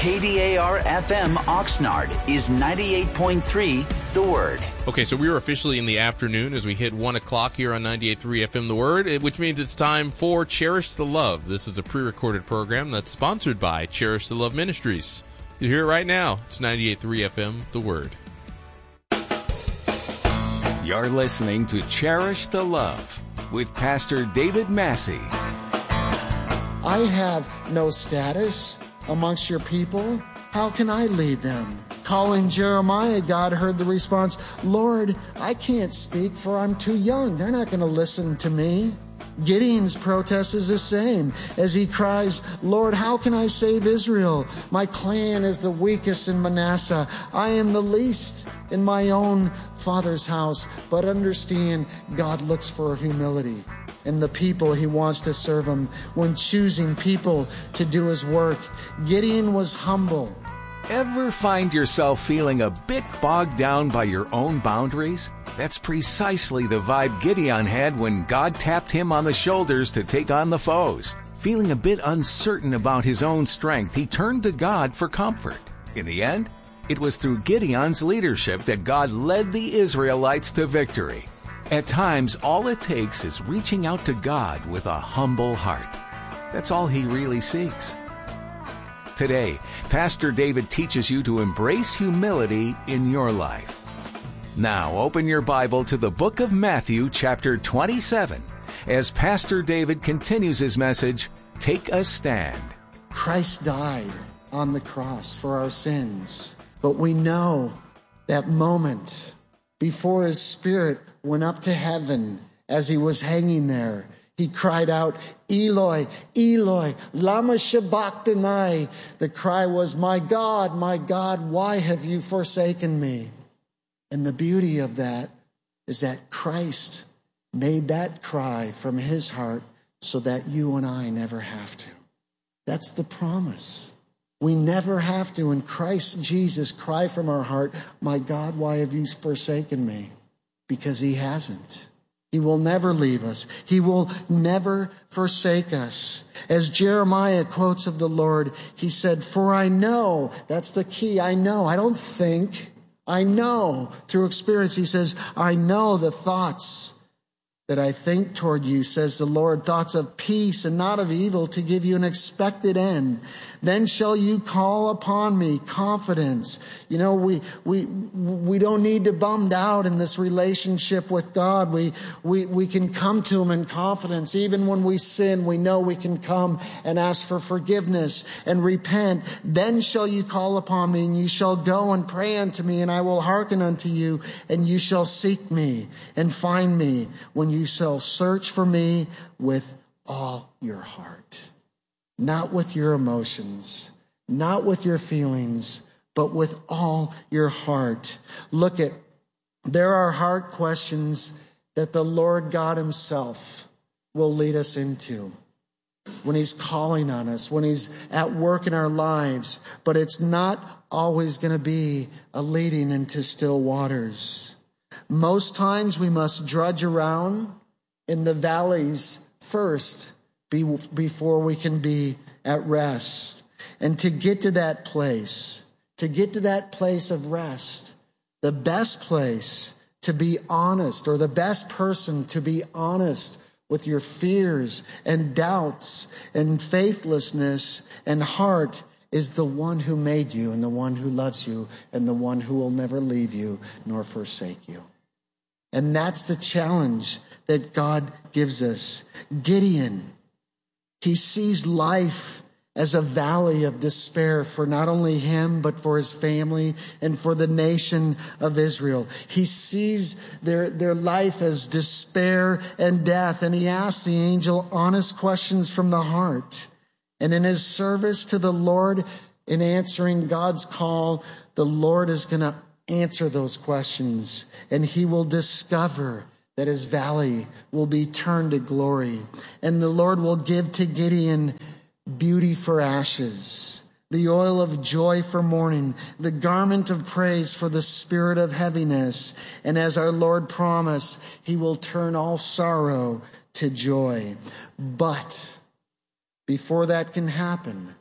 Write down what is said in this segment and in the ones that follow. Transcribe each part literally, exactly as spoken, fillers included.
K D A R F M Oxnard is ninety-eight point three The Word. Okay, so we are officially in the afternoon as we hit one o'clock here on ninety-eight point three F M The Word, which means it's time for Cherish the Love. This is a pre-recorded program that's sponsored by Cherish the Love Ministries. You hear it right now. It's ninety-eight point three F M The Word. You're listening to Cherish the Love with Pastor David Massey. I have no status amongst your people. How can I lead them? Calling Jeremiah, God heard the response, Lord, I can't speak for I'm too young. They're not going to listen to me. Gideon's protest is the same as he cries, Lord, how can I save Israel? My clan is the weakest in Manasseh. I am the least in my own father's house. But understand, God looks for humility in the people he wants to serve him when choosing people to do his work. Gideon was humble. Ever find yourself feeling a bit bogged down by your own boundaries? That's precisely the vibe Gideon had when God tapped him on the shoulders to take on the foes. Feeling a bit uncertain about his own strength, he turned to God for comfort. In the end, it was through Gideon's leadership that God led the Israelites to victory. At times, all it takes is reaching out to God with a humble heart. That's all he really seeks. Today, Pastor David teaches you to embrace humility in your life. Now, open your Bible to the book of Matthew, chapter twenty-seven, as Pastor David continues his message, Take a Stand. Christ died on the cross for our sins, but we know that moment before his spirit went up to heaven as he was hanging there. He cried out, Eloi, Eloi, lama sabachthani. The cry was, my God, my God, why have you forsaken me? And the beauty of that is that Christ made that cry from his heart so that you and I never have to. That's the promise. We never have to, in Christ Jesus, cry from our heart, my God, why have you forsaken me? Because he hasn't. He will never leave us. He will never forsake us. As Jeremiah quotes of the Lord, he said, for I know, that's the key, I know, I don't think, I know through experience. He says, I know the thoughts that I think toward you, says the Lord, thoughts of peace and not of evil, to give you an expected end. Then shall you call upon me, confidence. You know, we we we don't need to bummed out in this relationship with God. We we we can come to him in confidence. Even when we sin, we know we can come and ask for forgiveness and repent. Then shall you call upon me, and you shall go and pray unto me, and I will hearken unto you, and you shall seek me and find me when you shall search for me with all your heart. Not with your emotions, not with your feelings, but with all your heart. Look at, there are hard questions that the Lord God himself will lead us into when he's calling on us, when he's at work in our lives. But it's not always going to be a leading into still waters. Most times we must drudge around in the valleys first before we can be at rest. And to get to that place, to get to that place of rest, the best place to be honest, or the best person to be honest with your fears and doubts and faithlessness and heart, is the one who made you and the one who loves you and the one who will never leave you nor forsake you. And that's the challenge that God gives us. Gideon, he sees life as a valley of despair for not only him, but for his family and for the nation of Israel. He sees their, their life as despair and death, and he asks the angel honest questions from the heart. And in his service to the Lord, in answering God's call, the Lord is going to answer those questions, and he will discover that his valley will be turned to glory. And the Lord will give to Gideon beauty for ashes, the oil of joy for mourning, the garment of praise for the spirit of heaviness. And as our Lord promised, he will turn all sorrow to joy. But before that can happen,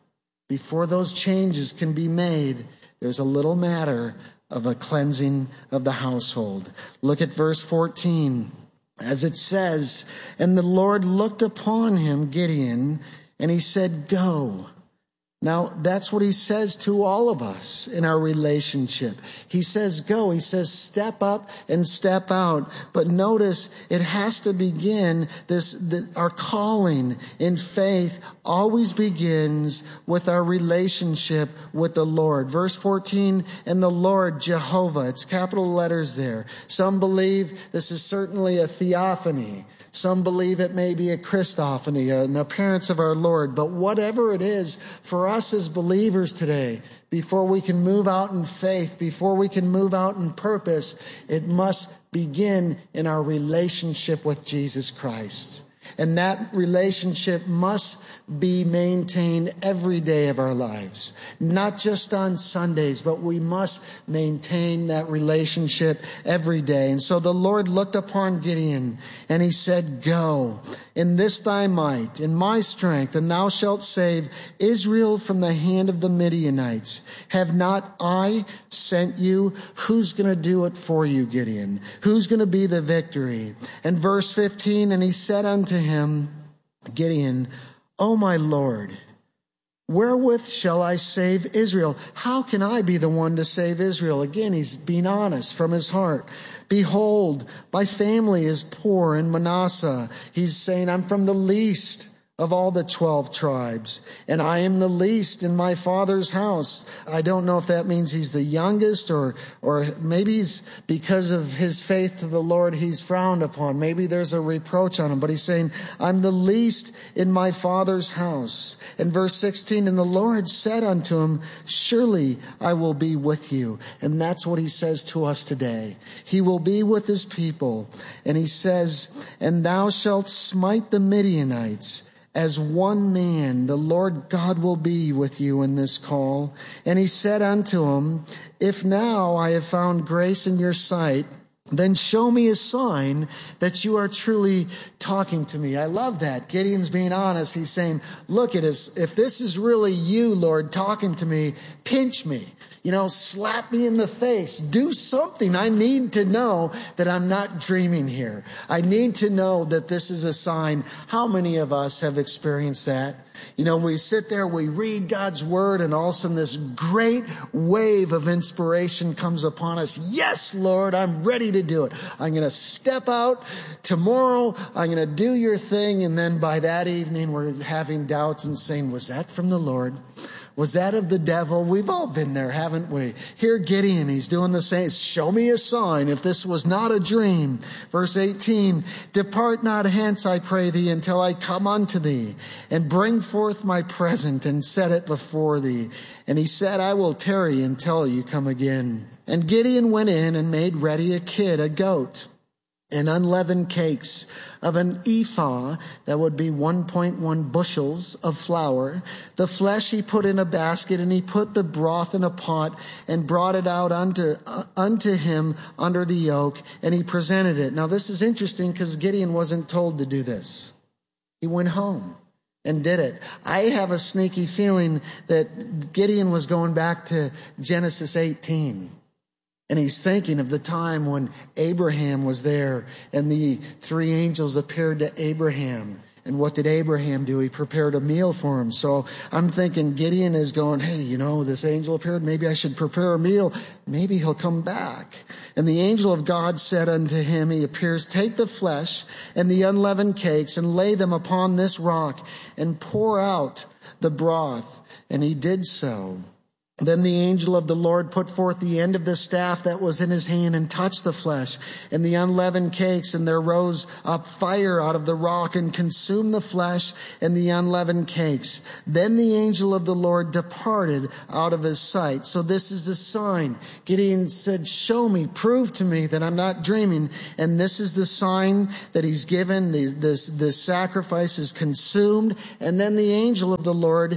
before those changes can be made, there's a little matter of a cleansing of the household. Look at verse fourteen. As it says, and the Lord looked upon him, Gideon, and he said, go. Now, that's what he says to all of us in our relationship. He says, go. He says, step up and step out. But notice, it has to begin, this, the, our calling in faith always begins with our relationship with the Lord. Verse fourteen, and the Lord, Jehovah. It's capital letters there. Some believe this is certainly a theophany. Some believe it may be a Christophany, an appearance of our Lord. But whatever it is, for us as believers today, before we can move out in faith, before we can move out in purpose, it must begin in our relationship with Jesus Christ. And that relationship must be maintained every day of our lives. Not just on Sundays, but we must maintain that relationship every day. And so the Lord looked upon Gideon and he said, go in this thy might, in my strength, and thou shalt save Israel from the hand of the Midianites. Have not I sent you? Who's going to do it for you, Gideon? Who's going to be the victory? And verse fifteen, and he said unto him, Gideon, O my Lord, wherewith shall I save Israel? How can I be the one to save Israel? Again, he's being honest from his heart. Behold, my family is poor in Manasseh. He's saying, I'm from the least of all the twelve tribes, and I am the least in my father's house. I don't know if that means he's the youngest, or or maybe it's because of his faith to the Lord he's frowned upon. Maybe there's a reproach on him, but he's saying, I'm the least in my father's house. And verse sixteen, and the Lord said unto him, surely I will be with you. And that's what he says to us today. He will be with his people. And he says, and thou shalt smite the Midianites as one man. The Lord God will be with you in this call. And he said unto him, if now I have found grace in your sight, then show me a sign that you are truly talking to me. I love that. Gideon's being honest. He's saying, look at us. If this is really you, Lord, talking to me, pinch me. You know, slap me in the face. Do something. I need to know that I'm not dreaming here. I need to know that this is a sign. How many of us have experienced that? You know, we sit there, we read God's word, and all of a sudden this great wave of inspiration comes upon us. Yes, Lord, I'm ready to do it. I'm going to step out tomorrow. I'm going to do your thing. And then by that evening, we're having doubts and saying, was that from the Lord? Was that of the devil? We've all been there, haven't we? Here Gideon, he's doing the same. Show me a sign if this was not a dream. Verse eighteen, depart not hence, I pray thee, until I come unto thee, and bring forth my present, and set it before thee. And he said, I will tarry until you come again. And Gideon went in and made ready a kid, a goat, and unleavened cakes of an ephah, that would be one point one bushels of flour. The flesh he put in a basket, and he put the broth in a pot, and brought it out unto, uh, unto him under the yoke, and he presented it. Now this is interesting because Gideon wasn't told to do this. He went home and did it. I have a sneaky feeling that Gideon was going back to Genesis eighteen. And he's thinking of the time when Abraham was there and the three angels appeared to Abraham. And what did Abraham do? He prepared a meal for him. So I'm thinking Gideon is going, hey, you know, this angel appeared. Maybe I should prepare a meal. Maybe he'll come back. And the angel of God said unto him, he appears, take the flesh and the unleavened cakes and lay them upon this rock and pour out the broth. And he did so. Then the angel of the Lord put forth the end of the staff that was in his hand and touched the flesh and the unleavened cakes, and there rose up fire out of the rock and consumed the flesh and the unleavened cakes. Then the angel of the Lord departed out of his sight. So this is a sign. Gideon said, show me, prove to me that I'm not dreaming. And this is the sign that he's given. The, this, this sacrifice is consumed. And then the angel of the Lord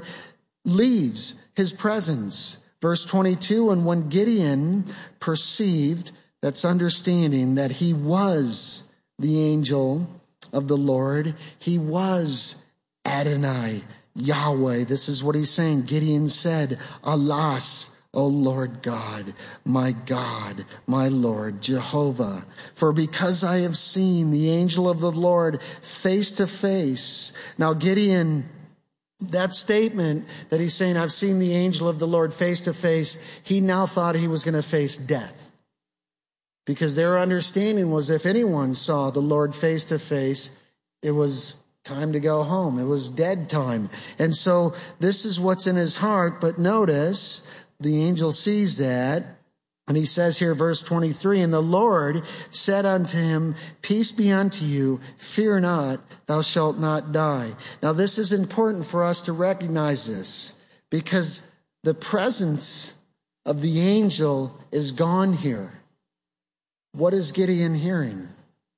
leaves his presence. Verse twenty-two, and when Gideon perceived, that's understanding, that he was the angel of the Lord, he was Adonai, Yahweh. This is what he's saying. Gideon said, Alas, O Lord God, my God, my Lord, Jehovah, for because I have seen the angel of the Lord face to face. Now Gideon, that statement that he's saying, I've seen the angel of the Lord face to face, he now thought he was going to face death. Because their understanding was if anyone saw the Lord face to face, it was time to go home. It was dead time. And so this is what's in his heart. But notice, the angel sees that. And he says here, verse twenty-three, And the Lord said unto him, Peace be unto you, fear not, thou shalt not die. Now this is important for us to recognize this, because the presence of the angel is gone here. What is Gideon hearing?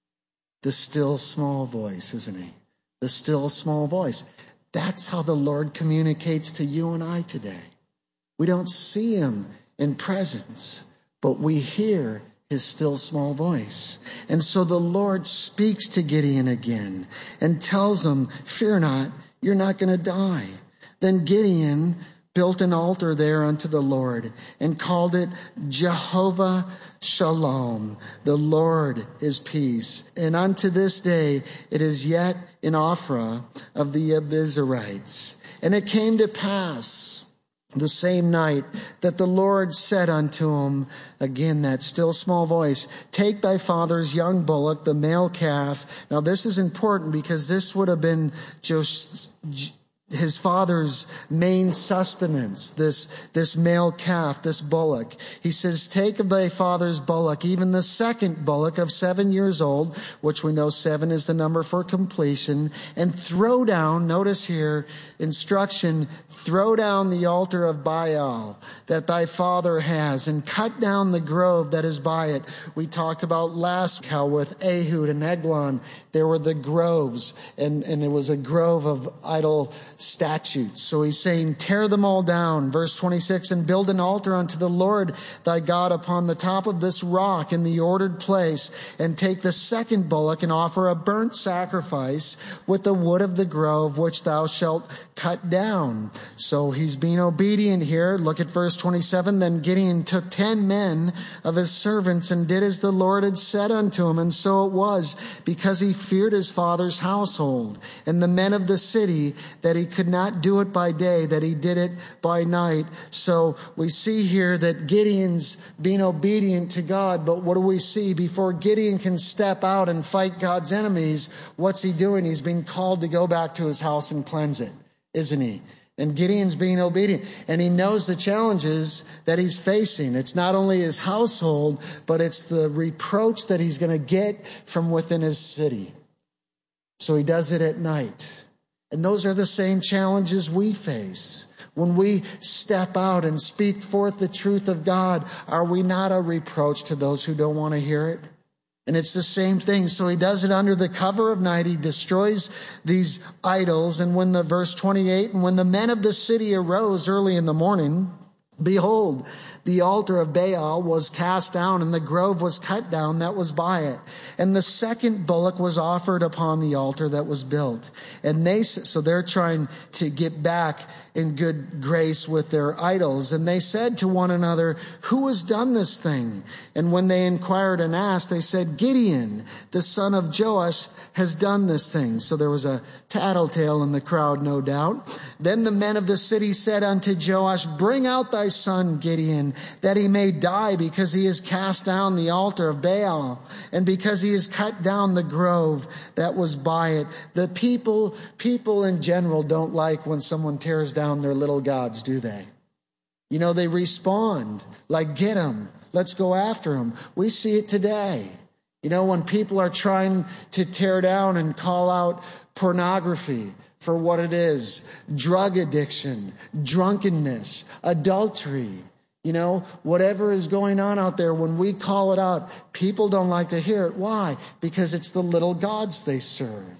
The still small voice, isn't he? The still small voice. That's how the Lord communicates to you and I today. We don't see him in presence, but we hear his still small voice. And so the Lord speaks to Gideon again and tells him, Fear not, you're not going to die. Then Gideon built an altar there unto the Lord and called it Jehovah Shalom. The Lord is peace. And unto this day it is yet in Ophrah of the Abiezrites. And it came to pass the same night that the Lord said unto him, again, that still small voice, Take thy father's young bullock, the male calf. Now this is important because this would have been just his father's main sustenance, this, this male calf, this bullock. He says, Take of thy father's bullock, even the second bullock of seven years old, which we know seven is the number for completion, and throw down, notice here, instruction, throw down the altar of Baal that thy father has, and cut down the grove that is by it. We talked about last how with Ehud and Eglon, there were the groves, and, and it was a grove of idol statutes. So he's saying, tear them all down. Verse twenty-six, and build an altar unto the Lord thy God upon the top of this rock in the ordered place, and take the second bullock and offer a burnt sacrifice with the wood of the grove which thou shalt cut down. So he's being obedient here. Look at verse twenty-seven. Then Gideon took ten men of his servants and did as the Lord had said unto him. And so it was, because he feared his father's household and the men of the city, that he could not do it by day, that he did it by night. So we see here that Gideon's being obedient to God. But what do we see? Before Gideon can step out and fight God's enemies, what's he doing? He's being called to go back to his house and cleanse it, isn't he? And Gideon's being obedient. And he knows the challenges that he's facing. It's not only his household, but it's the reproach that he's going to get from within his city. So he does it at night. And those are the same challenges we face. When we step out and speak forth the truth of God, are we not a reproach to those who don't want to hear it? And it's the same thing. So he does it under the cover of night. He destroys these idols. And when the verse twenty-eight, and when the men of the city arose early in the morning, behold, the altar of Baal was cast down, and the grove was cut down that was by it. And the second bullock was offered upon the altar that was built. And they, so they're trying to get back in good grace with their idols. And they said to one another, Who has done this thing? And when they inquired and asked, they said, Gideon, the son of Joash, has done this thing. So there was a tattletale in the crowd, no doubt. Then the men of the city said unto Joash, Bring out thy son Gideon, that he may die, because he has cast down the altar of Baal, and because he has cut down the grove that was by it. The people, people in general don't like when someone tears down their little gods, do they? You know, they respond like, get him, let's go after him. We see it today. You know, when people are trying to tear down and call out pornography for what it is, drug addiction, drunkenness, adultery, you know, whatever is going on out there, when we call it out, people don't like to hear it. Why? Because it's the little gods they serve.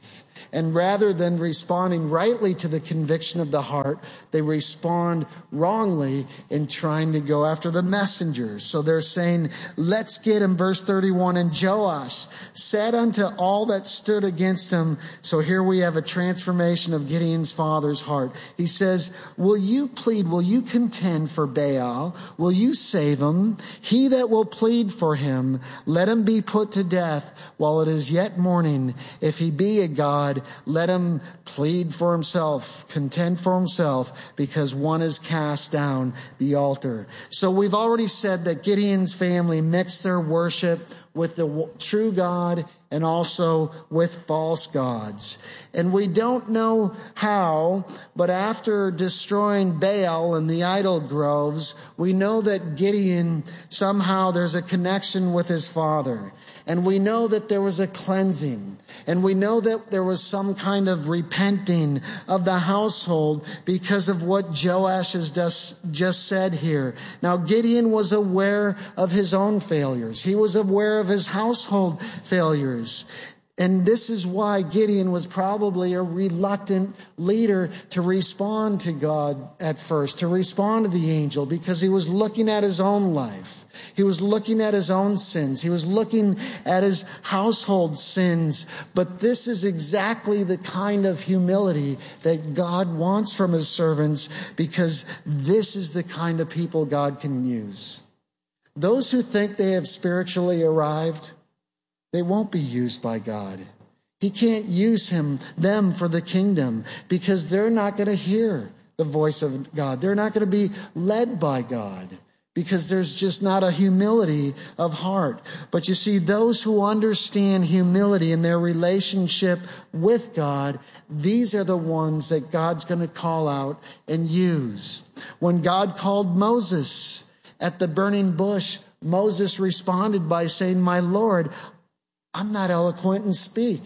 And rather than responding rightly to the conviction of the heart, they respond wrongly in trying to go after the messengers. So they're saying, let's get him. Verse thirty-one, and Joash said unto all that stood against him. So here we have a transformation of Gideon's father's heart. He says, will you plead, will you contend for Baal? Will you save him? He that will plead for him, let him be put to death while it is yet morning. If he be a god, let him plead for himself, contend for himself, because one is cast down the altar. So we've already said that Gideon's family mixed their worship with the true God and also with false gods. And we don't know how, but after destroying Baal and the idol groves, we know that Gideon, somehow there's a connection with his father. And we know that there was a cleansing. And we know that there was some kind of repenting of the household because of what Joash has just, just said here. Now, Gideon was aware of his own failures. He was aware of his household failures. And this is why Gideon was probably a reluctant leader to respond to God at first, to respond to the angel, because he was looking at his own life. He was looking at his own sins. He was looking at his household sins. But this is exactly the kind of humility that God wants from his servants, because this is the kind of people God can use. Those who think they have spiritually arrived, they won't be used by God. He can't use him, them for the kingdom, because they're not going to hear the voice of God. They're not going to be led by God, because there's just not a humility of heart. But you see, those who understand humility in their relationship with God, these are the ones that God's going to call out and use. When God called Moses at the burning bush, Moses responded by saying, my Lord, I'm not eloquent in speak.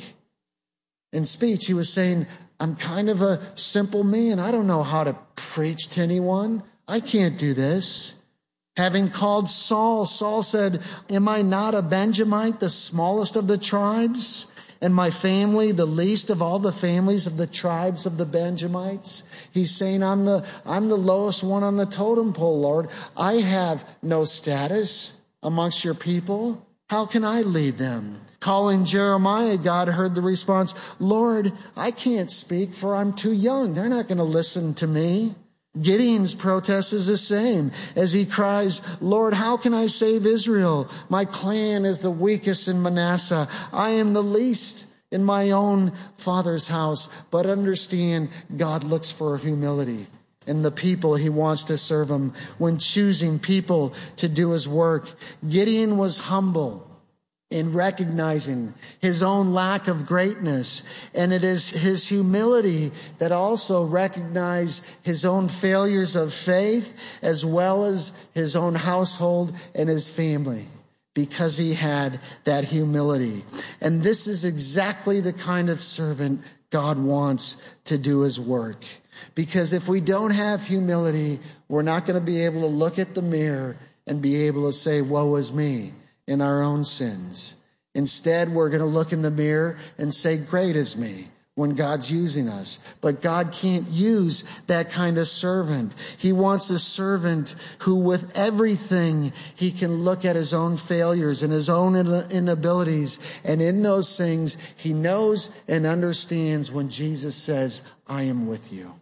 In speech, he was saying, I'm kind of a simple man. I don't know how to preach to anyone. I can't do this. Having called Saul, Saul said, am I not a Benjamite, the smallest of the tribes? And my family, the least of all the families of the tribes of the Benjamites? He's saying, I'm the, I'm the lowest one on the totem pole, Lord. I have no status amongst your people. How can I lead them? Calling Jeremiah, God heard the response, Lord, I can't speak, for I'm too young. They're not going to listen to me. Gideon's protest is the same as he cries, Lord, how can I save Israel? My clan is the weakest in Manasseh. I am the least in my own father's house. But understand, God looks for humility in the people he wants to serve him when choosing people to do his work. Gideon was humble in recognizing his own lack of greatness. And it is his humility that also recognized his own failures of faith, as well as his own household and his family, because he had that humility. And this is exactly the kind of servant God wants to do his work. Because if we don't have humility, we're not going to be able to look at the mirror and be able to say, woe is me, in our own sins. Instead, we're going to look in the mirror and say, great is me, when God's using us. But God can't use that kind of servant. He wants a servant who, with everything, he can look at his own failures and his own inabilities. And in those things, he knows and understands when Jesus says, I am with you.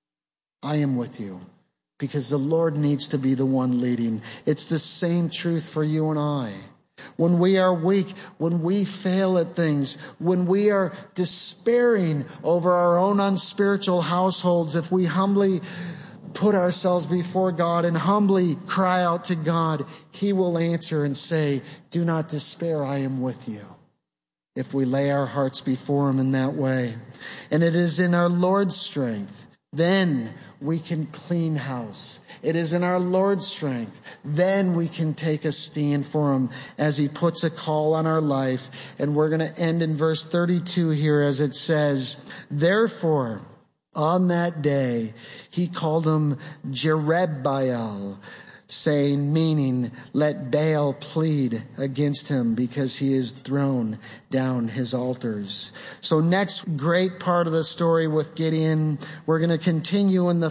I am with you. Because the Lord needs to be the one leading. It's the same truth for you and I. When we are weak, when we fail at things, when we are despairing over our own unspiritual households, if we humbly put ourselves before God and humbly cry out to God, he will answer and say, do not despair, I am with you. If we lay our hearts before him in that way. And it is in our Lord's strength, then we can clean house. It is in our Lord's strength. Then we can take a stand for him as he puts a call on our life. And we're going to end in verse thirty-two here as it says, therefore, on that day, he called him Jerubbaal, saying, meaning, let Baal plead against him because he has thrown down his altars. So next great part of the story with Gideon, we're going to continue in the